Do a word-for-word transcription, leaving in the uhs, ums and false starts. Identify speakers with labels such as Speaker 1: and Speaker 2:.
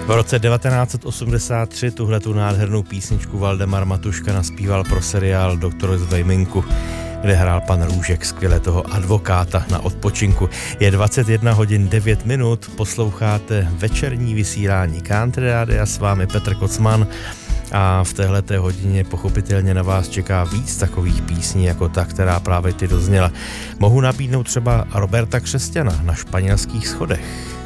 Speaker 1: V roce devatenáct osmdesát tři tuhletu nádhernou písničku Valdemar Matuška naspíval pro seriál Doktor z Vejminku, kde hrál pan Růžek skvěle toho advokáta na odpočinku. Je dvacet jedna hodin devět minut, posloucháte večerní vysílání Country Rádia, s vámi Petr Kocman a v téhleté hodině pochopitelně na vás čeká víc takových písní jako ta, která právě ty dozněla. Mohu nabídnout třeba Roberta Křesťana Na španělských schodech.